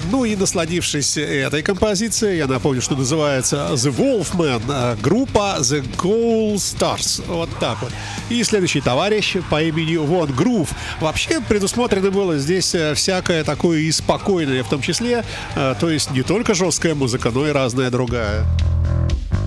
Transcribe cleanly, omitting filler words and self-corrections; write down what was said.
Ну и насладившись этой композицией, я напомню, что называется The Wolfman, группа The Gold Stars. Вот так вот. И следующий товарищ по имени Вон Грув. Вообще предусмотрено было здесь всякое такое и спокойное в том числе. То есть не только жесткая музыка, но и разная другая.